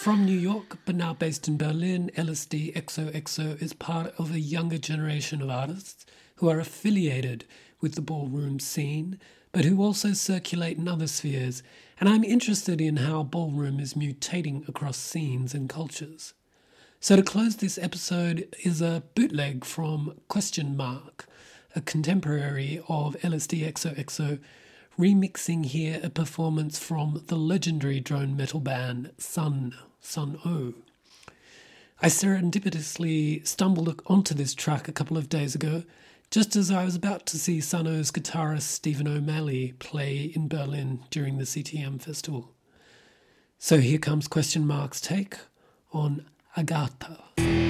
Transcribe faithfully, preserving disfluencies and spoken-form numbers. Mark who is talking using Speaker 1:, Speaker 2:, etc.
Speaker 1: From New York, but now based in Berlin, L S D X O X O is part of a younger generation of artists who are affiliated with the ballroom scene, but who also circulate in other spheres, and I'm interested in how ballroom is mutating across scenes and cultures. So to close this episode is a bootleg from Question Mark, a contemporary of L S D X O X O, remixing here a performance from the legendary drone metal band Sun, Sun O. I serendipitously stumbled onto this track a couple of days ago, just as I was about to see Sun O's guitarist Stephen O'Malley play in Berlin during the C T M festival. So here comes Question Mark's take on Agatha.